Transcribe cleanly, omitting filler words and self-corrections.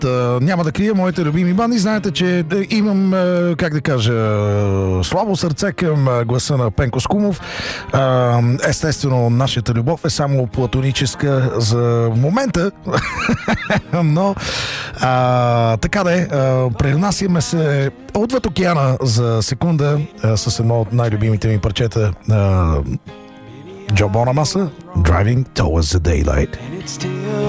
Няма да крия моите любими банди. Знаете, че имам, как да кажа, слабо сърце към гласа на Пенко Скумов. Естествено, нашата любов е само платоническа за момента. Но така да е, пренасяме се отвъд океана за секунда с едно от най-любимите ми парчета, Джо Бонамаса, Driving Towards the Daylight.